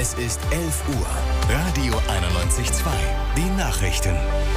Es ist 11 Uhr. Radio 91.2. Die Nachrichten.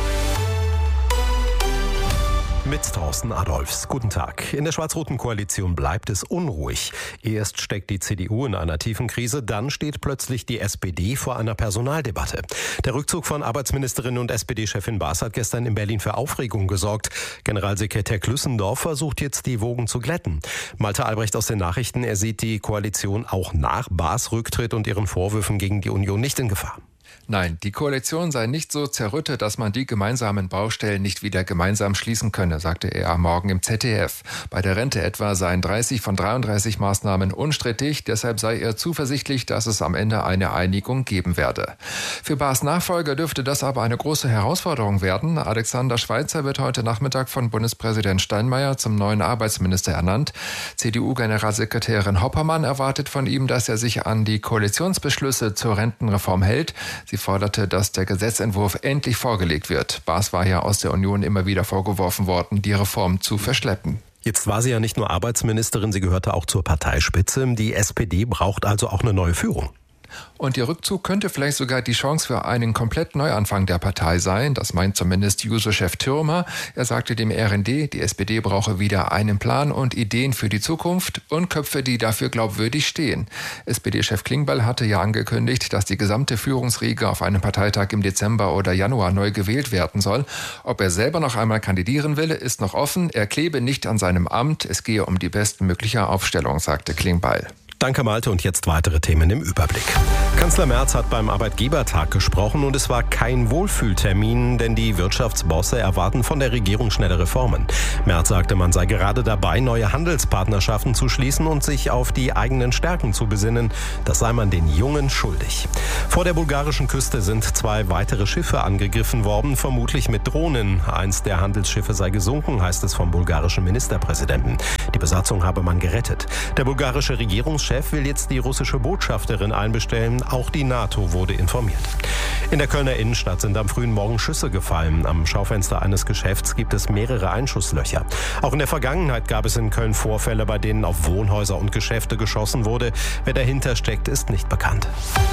Mit Thorsten Adolphs. Guten Tag. In der schwarz-roten Koalition bleibt es unruhig. Erst steckt die CDU in einer tiefen Krise, dann steht plötzlich die SPD vor einer Personaldebatte. Der Rückzug von Arbeitsministerin und SPD-Chefin Baas hat gestern in Berlin für Aufregung gesorgt. Generalsekretär Klüssendorf versucht jetzt, die Wogen zu glätten. Malte Albrecht aus den Nachrichten, er sieht die Koalition auch nach Baas Rücktritt und ihren Vorwürfen gegen die Union nicht in Gefahr. Nein, die Koalition sei nicht so zerrüttet, dass man die gemeinsamen Baustellen nicht wieder gemeinsam schließen könne, sagte er am Morgen im ZDF. Bei der Rente etwa seien 30 von 33 Maßnahmen unstrittig, deshalb sei er zuversichtlich, dass es am Ende eine Einigung geben werde. Für Baas Nachfolger dürfte das aber eine große Herausforderung werden. Alexander Schweitzer wird heute Nachmittag von Bundespräsident Steinmeier zum neuen Arbeitsminister ernannt. CDU-Generalsekretärin Hoppermann erwartet von ihm, dass er sich an die Koalitionsbeschlüsse zur Rentenreform hält. Sie forderte, dass der Gesetzentwurf endlich vorgelegt wird. Baas war ja aus der Union immer wieder vorgeworfen worden, die Reform zu verschleppen. Jetzt war sie ja nicht nur Arbeitsministerin, sie gehörte auch zur Parteispitze. Die SPD braucht also auch eine neue Führung. Und ihr Rückzug könnte vielleicht sogar die Chance für einen komplett Neuanfang der Partei sein. Das meint zumindest Juso-Chef Thürmer. Er sagte dem RND, die SPD brauche wieder einen Plan und Ideen für die Zukunft und Köpfe, die dafür glaubwürdig stehen. SPD-Chef Klingbeil hatte ja angekündigt, dass die gesamte Führungsriege auf einem Parteitag im Dezember oder Januar neu gewählt werden soll. Ob er selber noch einmal kandidieren will, ist noch offen. Er klebe nicht an seinem Amt. Es gehe um die bestmögliche Aufstellung, sagte Klingbeil. Danke Malte und jetzt weitere Themen im Überblick. Kanzler Merz hat beim Arbeitgebertag gesprochen und es war kein Wohlfühltermin, denn die Wirtschaftsbosse erwarten von der Regierung schnelle Reformen. Merz sagte, man sei gerade dabei, neue Handelspartnerschaften zu schließen und sich auf die eigenen Stärken zu besinnen. Das sei man den Jungen schuldig. Vor der bulgarischen Küste sind 2 weitere Schiffe angegriffen worden, vermutlich mit Drohnen. Eins der Handelsschiffe sei gesunken, heißt es vom bulgarischen Ministerpräsidenten. Die Besatzung habe man gerettet. Der bulgarische Regierungschef will jetzt die russische Botschafterin einbestellen. Auch die NATO wurde informiert. In der Kölner Innenstadt sind am frühen Morgen Schüsse gefallen. Am Schaufenster eines Geschäfts gibt es mehrere Einschusslöcher. Auch in der Vergangenheit gab es in Köln Vorfälle, bei denen auf Wohnhäuser und Geschäfte geschossen wurde. Wer dahinter steckt, ist nicht bekannt.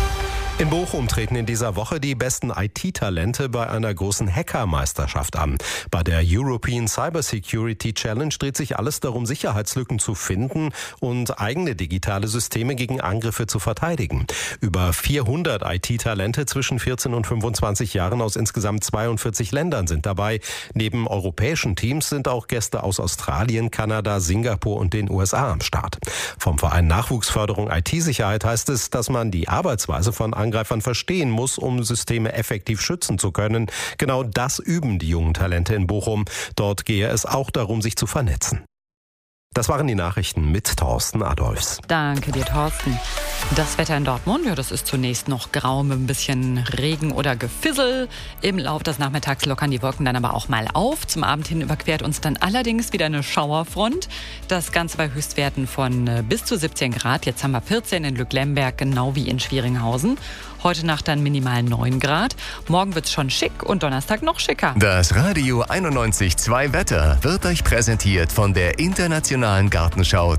In Bochum treten in dieser Woche die besten IT-Talente bei einer großen Hackermeisterschaft an. Bei der European Cybersecurity Challenge dreht sich alles darum, Sicherheitslücken zu finden und eigene digitale Systeme gegen Angriffe zu verteidigen. Über 400 IT-Talente zwischen 14 und 25 Jahren aus insgesamt 42 Ländern sind dabei. Neben europäischen Teams sind auch Gäste aus Australien, Kanada, Singapur und den USA am Start. Vom Verein Nachwuchsförderung IT-Sicherheit heißt es, dass man die Arbeitsweise von Angreifern verstehen muss, um Systeme effektiv schützen zu können. Genau das üben die jungen Talente in Bochum. Dort gehe es auch darum, sich zu vernetzen. Das waren die Nachrichten mit Thorsten Adolphs. Danke dir, Thorsten. Das Wetter in Dortmund, ja, das ist zunächst noch grau mit ein bisschen Regen oder Gefissel. Im Laufe des Nachmittags lockern die Wolken dann aber auch mal auf. Zum Abend hin überquert uns dann allerdings wieder eine Schauerfront. Das Ganze bei Höchstwerten von bis zu 17 Grad. Jetzt haben wir 14 in Lücklemberg, genau wie in Schwieringhausen. Heute Nacht dann minimal 9 Grad. Morgen wird's schon schick und Donnerstag noch schicker. Das Radio 91.2 Wetter wird euch präsentiert von der Internationalen Gartenschau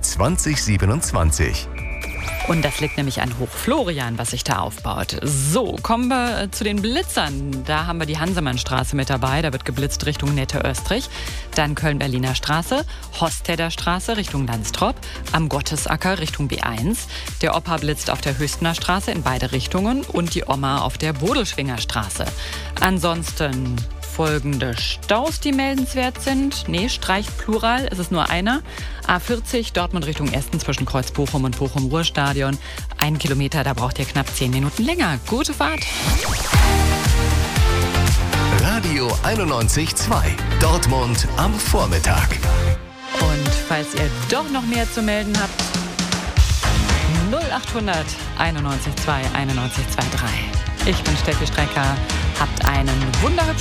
2027. Und das liegt nämlich an Hochflorian, was sich da aufbaut. So, kommen wir zu den Blitzern. Da haben wir die Hansemannstraße mit dabei. Da wird geblitzt Richtung Nette-Österreich. Dann Köln-Berliner Straße, Hostedder Straße Richtung Landstrop, am Gottesacker Richtung B1. Der Opa blitzt auf der Höchstner Straße in beide Richtungen und die Oma auf der Bodelschwinger Straße. Ansonsten folgende Staus, die meldenswert sind. Nee, streicht Plural, es ist nur einer. A40 Dortmund Richtung Essen zwischen Kreuz Bochum und Bochum-Ruhrstadion. 1 Kilometer, da braucht ihr knapp 10 Minuten länger. Gute Fahrt. Radio 91.2 Dortmund am Vormittag. Und falls ihr doch noch mehr zu melden habt, 0800 91 2 91 23. Ich bin Steffi Strecker. Habt einen wunderhübschen